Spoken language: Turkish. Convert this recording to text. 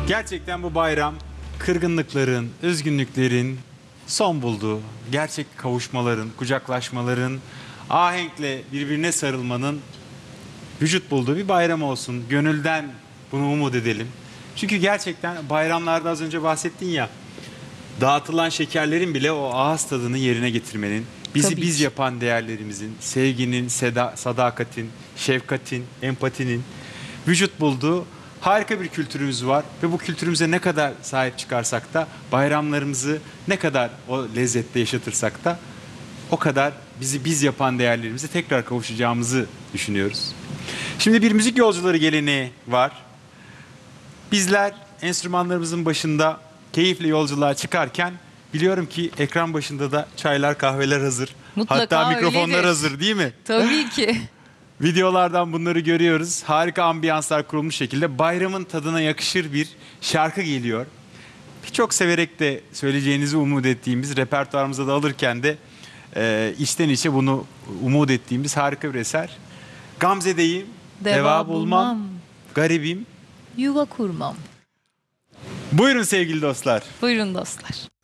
Gerçekten bu bayram kırgınlıkların, üzgünlüklerin son bulduğu, gerçek kavuşmaların, kucaklaşmaların, ahenkle birbirine sarılmanın vücut bulduğu bir bayram olsun. Gönülden bunu umut edelim. Çünkü gerçekten bayramlarda az önce bahsettin ya, dağıtılan şekerlerin bile o ağız tadını yerine getirmenin, bizi Tabii biz ki. yapan değerlerimizin, sevginin, sadakatin, şefkatin, empatinin vücut bulduğu harika bir kültürümüz var. Ve bu kültürümüze ne kadar sahip çıkarsak da, bayramlarımızı ne kadar o lezzette yaşatırsak da o kadar bizi biz yapan değerlerimize tekrar kavuşacağımızı düşünüyoruz. Şimdi bir müzik yolcuları geleneği var. Bizler enstrümanlarımızın başında keyifle yolculuğa çıkarken biliyorum ki ekran başında da çaylar, kahveler hazır. Mutlaka Hatta mikrofonlar öyledir. hazır, değil mi? Tabii ki. Videolardan bunları görüyoruz. Harika ambiyanslar kurulmuş şekilde bayramın tadına yakışır bir şarkı geliyor. Çok severek de söyleyeceğinizi umut ettiğimiz, repertuarımıza da alırken de içten içe bunu umut ettiğimiz harika bir eser. Gamze'deyim, deva bulmam, garibim. Yuva kurmam. Buyurun sevgili dostlar. Buyurun dostlar.